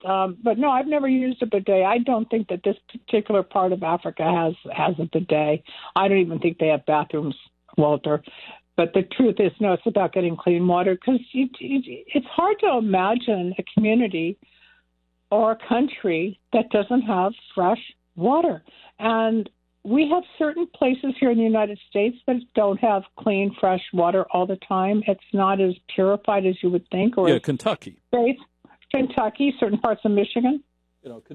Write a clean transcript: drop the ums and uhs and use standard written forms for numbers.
But no, I've never used a bidet. I don't think that this particular part of Africa has a bidet. I don't even think they have bathrooms, Walter. But the truth is, no, it's about getting clean water, because it's hard to imagine a community or a country that doesn't have fresh water. And we have certain places here in the United States that don't have clean, fresh water all the time. It's not as purified as you would think. Or Kentucky. Kentucky, certain parts of Michigan.